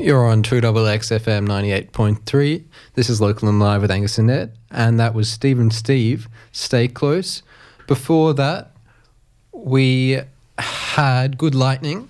You're on 2XX FM 98.3. This is Local and Live with Angus and Ned, and that was Steve and Steve, Stay Close. Before that, we had Good Lightning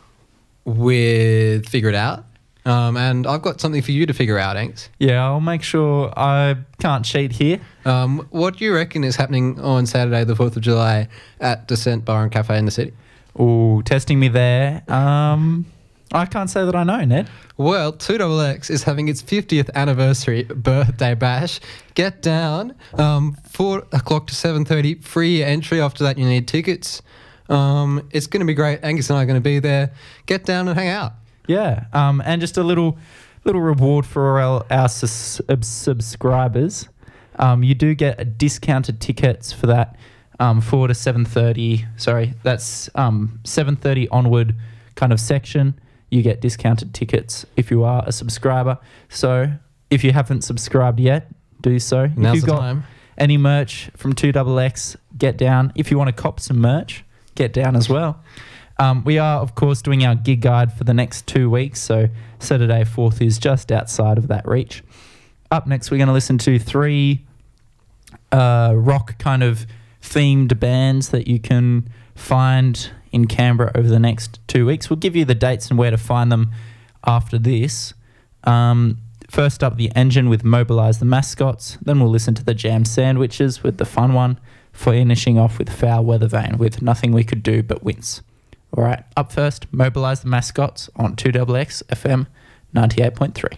with Figure It Out, and I've got something for you to figure out, Angus. Yeah, I'll make sure I can't cheat here. What do you reckon is happening on Saturday the 4th of July at Descent Bar and Cafe in the city? Ooh, testing me there. I can't say that I know, Ned. Well, 2XX is having its 50th anniversary birthday bash. Get down, 4 o'clock to 7:30, free entry. After that, you need tickets. It's going to be great. Angus and I are going to be there. Get down and hang out. Yeah, and just a little reward for our subscribers. You do get discounted tickets for that 4 to 7:30. Sorry, that's 7:30 onward kind of section. You get discounted tickets if you are a subscriber. So if you haven't subscribed yet, do so. Now's if you've the got time. any merch from 2XX, get down. If you want to cop some merch, get down as well. We are, of course, doing our gig guide for the next 2 weeks. So Saturday 4th is just outside of that reach. Up next, we're going to listen to 3 rock kind of themed bands that you can find in Canberra over the next 2 weeks. We'll give you the dates and where to find them after this. First up, The Engine with Mobilise the Mascots. Then we'll listen to the Jam Sandwiches with the fun one, finishing off with Foul Weather Vane with Nothing We Could Do But Wince. All right, up first, Mobilise the Mascots on 2XX FM 98.3.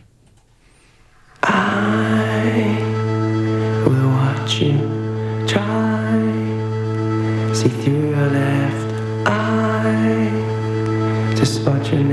I will watch you try, see through your left eye to spot your